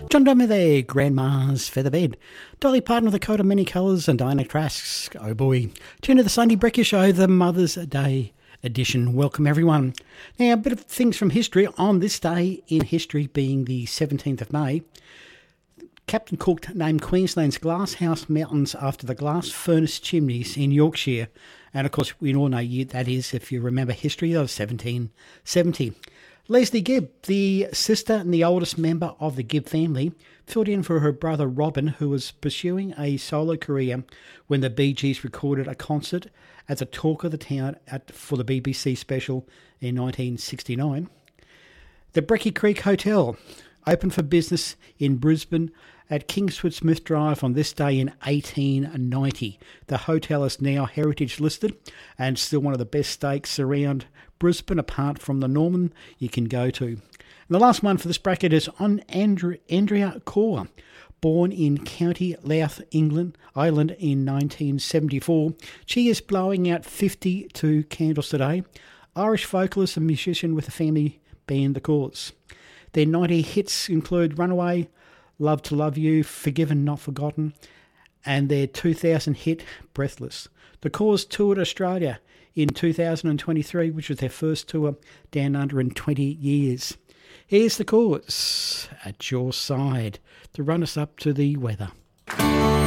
John Dummer there, Grandma's Featherbed. Dolly Parton of the Coat of Many Colours and Diana Trask. Oh boy. Tune to the Sunday Breakfast Show, the Mother's Day edition. Welcome everyone. Now, a bit of things from history. On this day in history, being the 17th of May, Captain Cook named Queensland's Glasshouse Mountains after the glass furnace chimneys in Yorkshire. And of course, we all know that is, if you remember history, of 1770. Leslie Gibb, the sister and the oldest member of the Gibb family, filled in for her brother Robin, who was pursuing a solo career when the Bee Gees recorded a concert as a talk of the town for the BBC special in 1969. The Brecky Creek Hotel opened for business in Brisbane at Kingsford Smith Drive on this day in 1890. The hotel is now heritage listed and still one of the best steaks around Brisbane, apart from the Norman you can go to. And the last one for this bracket is on Andrea Corr, born in County Louth, Ireland in 1974. She is blowing out 52 candles today. Irish vocalist and musician with the family band The Corrs. Their 90 hits include Runaway, Love to Love You, Forgiven Not Forgotten, and their 2000 hit Breathless. The Corrs toured Australia in 2023, which was their first tour down under in 20 years. Here's The Corrs at your side to run us up to the weather.